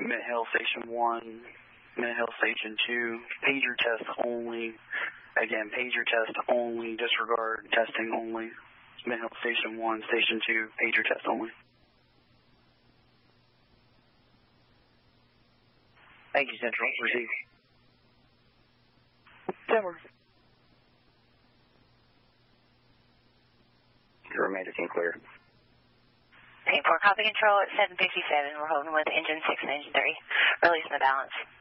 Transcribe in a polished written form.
Mid-Hill Station 1, Mid-Hill Station 2, pager test only. Again, pager test only, disregard testing only. Mid-Hill Station 1, Station 2, pager test only. Thank you, Central. Receive. Denver. Your remainder team clear. Team 4, copy control at 757. We're holding with engine 6 and engine 3. Releasing the balance.